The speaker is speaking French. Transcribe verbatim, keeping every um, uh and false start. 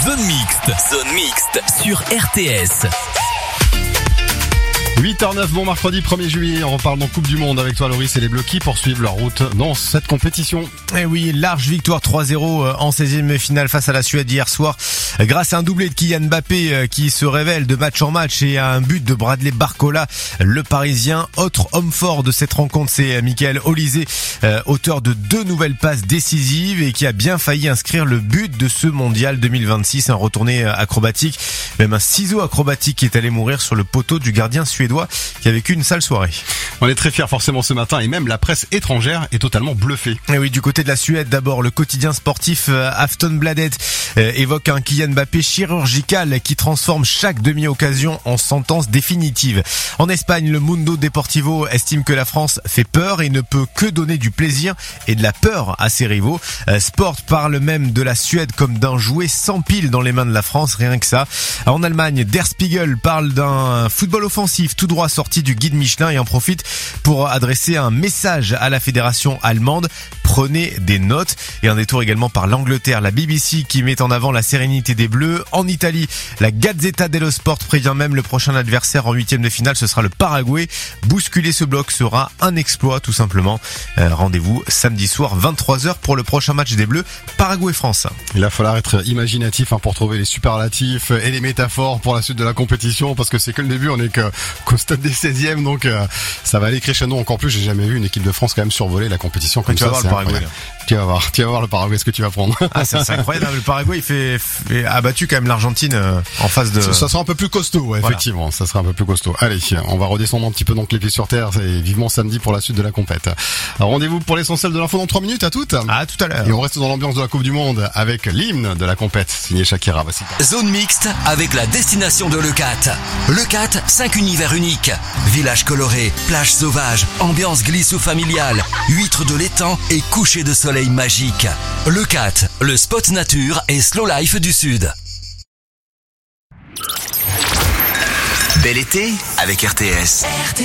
Zone Mixte. Zone Mixte sur R T S. huit heures neuf, bon mercredi premier juillet, on reparle donc Coupe du Monde avec toi Loris et les Bleus qui poursuivent leur route dans cette compétition. Et oui, large victoire trois zéro en seizième finale face à la Suède hier soir grâce à un doublé de Kylian Mbappé qui se révèle de match en match et à un but de Bradley Barcola, le Parisien. Autre homme fort de cette rencontre, c'est Michael Olise, auteur de deux nouvelles passes décisives et qui a bien failli inscrire le but de ce mondial deux mille vingt-six, un retourné acrobatique, même un ciseau acrobatique qui est allé mourir sur le poteau du gardien suédois qui a vécu une sale soirée. On est très fiers forcément ce matin et même la presse étrangère est totalement bluffée. Et oui, du côté de la Suède d'abord, le quotidien sportif Aftonbladet euh, évoque un Kylian Mbappé chirurgical qui transforme chaque demi-occasion en sentence définitive. En Espagne, le Mundo Deportivo estime que la France fait peur et ne peut que donner du plaisir et de la peur à ses rivaux. Euh, Sport parle même de la Suède comme d'un jouet sans pile dans les mains de la France, rien que ça. En Allemagne, Der Spiegel parle d'un football offensif tout droit sorti du guide Michelin et en profite pour adresser un message à la fédération allemande. Prenez des notes. Et un détour également par l'Angleterre, la B B C qui met en avant la sérénité des Bleus. En Italie, la Gazzetta dello Sport prévient même le prochain adversaire en huitième de finale, ce sera le Paraguay. Bousculer ce bloc sera un exploit tout simplement. Euh, rendez-vous samedi soir vingt-trois heures pour le prochain match des Bleus, Paraguay-France. Il va falloir être imaginatif hein, pour trouver les superlatifs et les métaphores pour la suite de la compétition parce que c'est que le début, on est que, qu'au stade des seizièmes donc euh, ça va aller crescendo encore plus. J'ai jamais vu une équipe de France quand même survoler la compétition comme tu ça. Vas voir le Paraguay, tu vas voir, tu vas voir le Paraguay, ce que tu vas prendre. Ah, c'est, c'est incroyable. Le Paraguay il fait, fait a battu quand même l'Argentine euh, en face de. Ça, ça sera un peu plus costaud, ouais, voilà. Effectivement, ça sera un peu plus costaud. Allez, on va redescendre un petit peu donc les pieds sur terre et vivement samedi pour la suite de la compète. Alors, rendez-vous pour l'essentiel de l'info dans trois minutes. À toutes. À tout à l'heure. Et on reste dans l'ambiance de la Coupe du Monde avec l'hymne de la compète signé Shakira. Voici. Zone Mixte avec la destination de Leucate. Leucate, cinq univers uniques. Village coloré, plage sauvage, ambiance glissou familiale, huîtres de l'étang et coucher de soleil magique. Leucate, le spot nature et slow life du Sud. Bel été avec R T S. R T S.